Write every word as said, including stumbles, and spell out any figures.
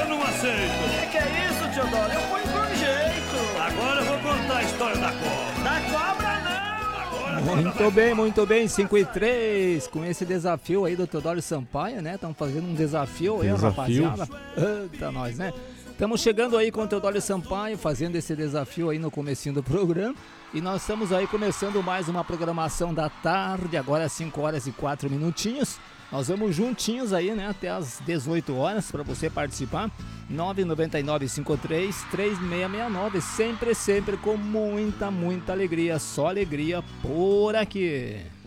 eu não aceito. Que que é isso, tio Dória? Eu ponho por jeito. Agora eu vou contar a história da cobra. Da cobra não. Muito bem, muito bem, cinco e três, com esse desafio aí do Teodoro Sampaio, né? Estamos fazendo um desafio aí, Desafio. rapaziada. Eita, nós, né? Estamos chegando aí com o Teodoro Sampaio, fazendo esse desafio aí no comecinho do programa. E nós estamos aí começando mais uma programação da tarde, agora às cinco horas e quatro minutinhos. Nós vamos juntinhos aí, né, até às dezoito horas para você participar. nove nove nove cinco três três seis seis nove, sempre, sempre com muita, muita alegria. Só alegria por aqui.